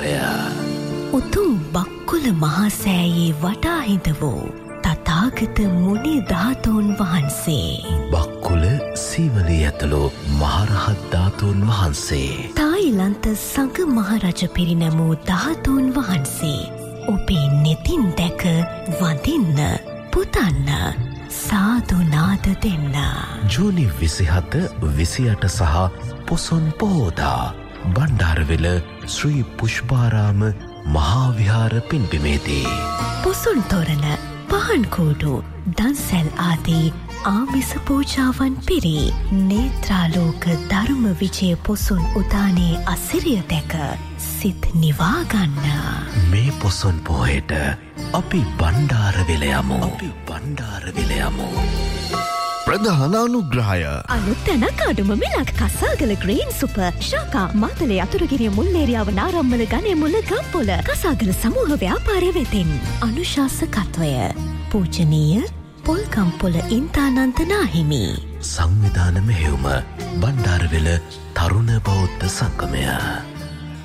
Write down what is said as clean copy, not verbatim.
විහාරය. උතුම් බක්කුල මහසෑයේ වටා හිඳ වූ තථාගත මුනි ධාතුන් වහන්සේ. බක්කුල සීවලී ඇතුළු මහරහත් ධාතුන් වහන්සේ. තායිලන්ත සංඝ මහරජ පිරිනැමූ ධාතුන් වහන්සේ. ඔබේ නෙතින් දැක වඳින්න පුතන්න සාදුනාද දෙන්න. ජූනි 27, 28 සහ පොසොන් පොහෝදා බණ්ඩාරවෙල ශ්‍රී පුෂ්පාරාම මහාවිහාර පින්බිමේදී. පොසොන් තොරණ, පහන් කූඩු, දන්සැල් ආදී ආමිස පූජාවන් පිරී නේත්‍රාලෝක ධර්ම විජය පොසොන් උදානයේ අසිරිය දැක සිත් නිවාගන්න. මේ පොසොන් පොහේට අපි බණ්ඩාරවෙල යමු. ප්‍රධාන අනුග්‍රහය අලුත් තැනක් අඩුම මිලක් කසාගල ග්‍රීන් සුපර් ශාකා මාතලේ අතුරුගිරිය මුල්ලේරියාව නාරම්මල ගණේ මුල්ල ගම්පොල කසාගල සමූහ ව්‍යාපාරය වෙතින් අනුශාසකත්වය පූජනීය පොල්ගම්පොල ඉන්තානන්ත නාහිමි. සංවිධාන මෙහෙයුම බණ්ඩාරවෙල තරුණ බෞද්ධ සංගමය.